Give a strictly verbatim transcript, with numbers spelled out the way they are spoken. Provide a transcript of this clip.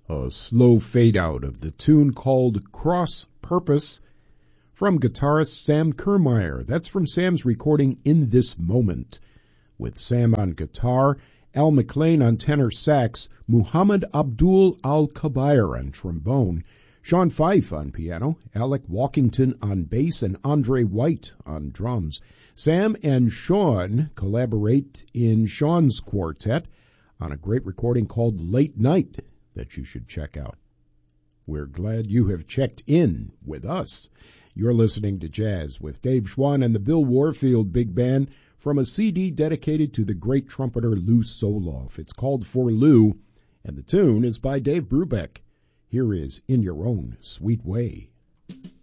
A slow fade-out of the tune called Cross Purpose from guitarist Sam Kermeyer. That's from Sam's recording In This Moment, with Sam on guitar, Al McLean on tenor sax, Muhammad Abdul Al-Kabair on trombone, Sean Fife on piano, Alec Walkington on bass, and Andre White on drums. Sam and Sean collaborate in Sean's quartet on a great recording called Late Night that you should check out. We're glad you have checked in with us. You're listening to Jazz with Dave Schwann and the Bill Warfield Big Band from a C D dedicated to the great trumpeter Lou Soloff. It's called For Lou, and the tune is by Dave Brubeck. Here is In Your Own Sweet Way.